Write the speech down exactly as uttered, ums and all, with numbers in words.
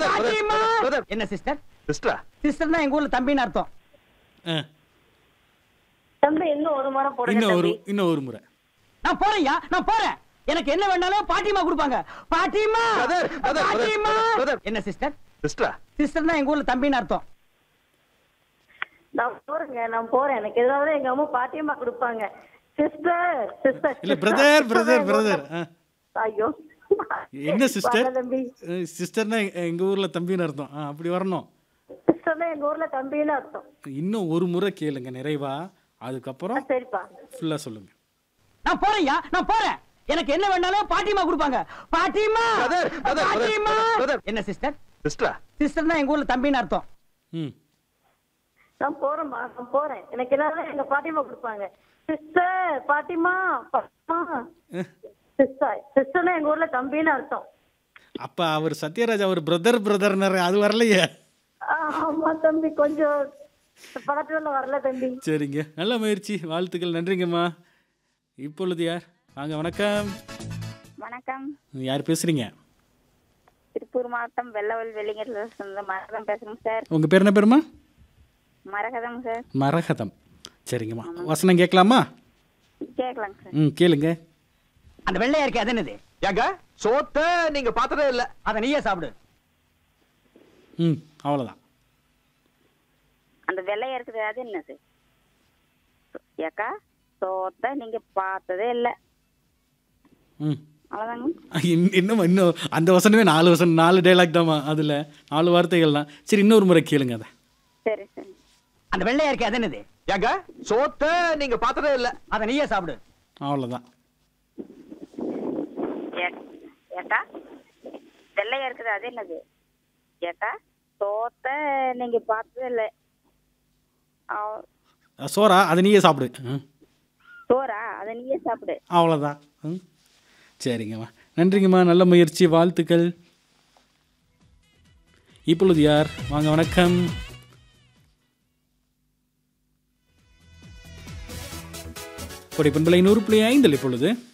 பாட்டிமா. என்ன சிஸ்டர்? சிஸ்டரா? சிஸ்டர்னா எங்க ஊர்ல தம்பின்னு அர்த்தம். தம்பி இன்னும் ஒரு முறை போடுங்க. இன்னும் ஒரு தம்பி இன்னும் ஒரு முறை. நான் போறேன்யா, நான் போறேன். எனக்கு என்ன வேணாலும் பாட்டிமா கொடுப்பாங்க. பாட்டிமா. பிரதர், பிரதர், பாட்டிமா. பிரதர். என்ன சிஸ்டர்? சிஸ்டரா? சிஸ்டர்னா எங்க ஊர்ல தம்பின்னு அர்த்தம். நான் போறேங்க, நான் போறேன். எனக்கு ஏதாவது எங்க அம்மா பாட்டியம்மா கொடுப்பாங்க. சிஸ்டர் சிஸ்டர் இல்ல பிரதர் பிரதர் பிரதர். ஐயோ என்ன சிஸ்டர்? வாங்க தம்பி. சிஸ்டர்னா எங்க ஊர்ல தம்பின்னு அர்த்தம். அப்படி வரணும். சிஸ்டர்னா எங்க ஊர்ல தம்பின்னு அர்த்தம். இன்னும் ஒரு முறை கேளுங்க நிறைவா, அதுக்கப்புறம் சரிப்பா ஃபுல்லா சொல்லுங்க. நான் போறேன்யா, நான் போறேன். எனக்கு என்ன வேணாலும் பாட்டிமா கொடுப்பாங்க. பாட்டிமா. பிரதர், பிரதர், பாட்டிமா. பிரதர். என்ன சிஸ்டர்? சிஸ்டரா? சிஸ்டர்னா எங்க ஊர்ல தம்பின்னு அர்த்தம். ம். நான் போறேன்மா, நான் போறேன். எனக்கு ஏதாவது எங்க பாட்டியம்மா கொடுப்பாங்க. சிஸ்டர் பாட்டிமா பாட்டிமா. சிஸ்டர் சிஸ்டர்னா எங்க ஊர்ல தம்பின்னு அர்த்தம். அப்ப அவர் சத்யராஜ் அவர் பிரதர் பிரதர்னாரு, அது வரலையே. ஆமா தம்பி, கொஞ்சம் படத்துல வரல தம்பி. சரிங்க, நல்ல முயற்சி, வாழ்த்துக்கள், நன்றிங்கம்மா. இப்பொழுது யார்? வாங்க, வணக்கம். வணக்கம். யார் பேசுறீங்க? திருப்பூர் மாவட்டம் வெள்ளவல் வெளிங்கர்ல இருந்து மரகதம் பேசுறேன் சார். உங்க பேர் என்ன பேருமா? மரகதம் சார். மரகதம். சரிங்கம்மா, வசனம் கேட்கலாமா? கேட்கலாங்க சார். ம், கேளுங்க. அந்த வெள்ளையா இருக்கு, அது என்னது? ஏங்க சோத்த நீங்க பார்த்ததே இல்ல, அத நீயே சாப்பிடு. ம், அவ்வளவுதான். அந்த வெள்ளையா இருக்குது அது என்னது? ஏக்கா சோத்த நீங்க பார்த்ததே இல்ல. ம், அவ்வளவுதாங்க. இன்- இன்னும் இன்னும் அந்த வசனமே நாலு வசனம், நாலு டைலாக் தாம்மா, அதுல நாலு வார்த்தைகள் தான். சரி, இன்னொரு முறை கேளுங்க அதை. சரி சரி. அந்த வெள்ளையா இருக்கு, அது என்னது? ஏங்க சோத்த நீங்க பார்த்ததே இல்ல, அத நீயே சாப்பிடு. அவ்வளவுதான். ஏ- ஏக்கா வெள்ளையா இருக்குது அது என்னது? ஏக்கா சோத்த நீங்க பார்த்ததே இல்ல. அவ்- சோறா, அதை நீயே சாப்பிடு. ம், சோறா அதை நீயே சாப்பிடு. அவ்வளோதான். ம், சரிங்கம்மா, நன்றிங்கம்மா, நல்ல முயற்சி, வாழ்த்துக்கள். இப்பொழுது யார்? வாங்க, வணக்கம். கொடை பண்பலை நூறு புள்ளி ஐந்தில் இப்பொழுது